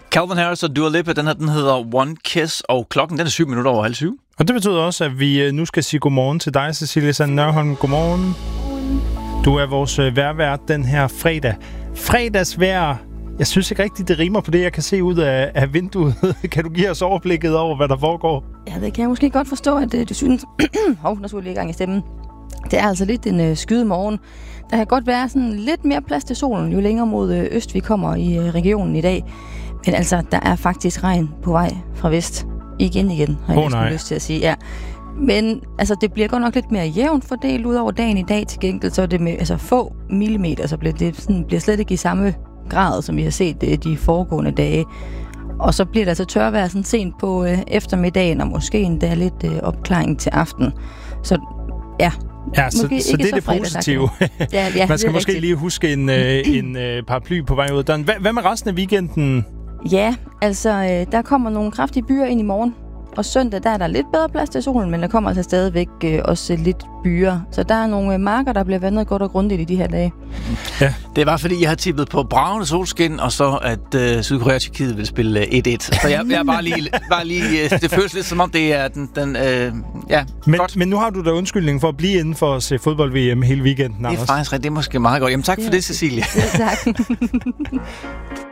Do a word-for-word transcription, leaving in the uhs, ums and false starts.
Calvin Harris og Dua Lipa, den her, den hedder One Kiss, og klokken den er syv minutter over halv syv. Og det betyder også, at vi nu skal sige godmorgen til dig, Cecilie Sand Nørholm. Godmorgen. Du er vores vejrvært den her fredag. Fredagsvejr. Jeg synes ikke rigtigt, det rimer på det, jeg kan se ud af, af vinduet. Kan du give os overblikket over, hvad der foregår? Ja, det kan jeg måske godt forstå, at det, det synes... Hov, nu skulle jeg lige i gang i stemmen. Det er altså lidt en øh, skyde morgen. Der kan godt være sådan lidt mere plads til solen, jo længere mod øh, øst vi kommer i øh, regionen i dag. Men altså, der er faktisk regn på vej fra vest. Igen igen, har jeg oh, næsten lyst til at sige. Ja. Men altså, det bliver godt nok lidt mere jævnt fordelt ud over dagen i dag. Til gengæld så er det med altså, få millimeter, så bliver det sådan, bliver slet ikke i samme grad, som vi har set øh, de foregående dage. Og så bliver der altså tørvejr sådan sent på øh, eftermiddagen, og måske endda lidt øh, opklaring til aften. Så ja... Ja, så, så det er det positive. Ja, ja, Man skal måske rigtigt. lige huske en, øh, en øh, paraply på vej ud af døren. Hvad, hvad med resten af weekenden? Ja, altså øh, der kommer nogle kraftige byer ind i morgen. Og søndag, der er der lidt bedre plads til solen, men der kommer altså stadigvæk øh, også lidt byer. Så der er nogle øh, marker, der bliver vandet godt og grundigt i de her dage. Ja. Det var fordi, jeg har tippet på bragende solskin, og så at øh, Sydkorea og Tjekkiet vil spille øh, et et. Så jeg, jeg er bare lige... Bare lige øh, det føles lidt som om, det er den... den øh, ja, men, men nu har du da undskyldning for at blive inden for at se fodbold-V M hele weekenden, Det er Anders. faktisk det er måske meget godt. Jamen tak det for det, Cecilie. Ja, tak.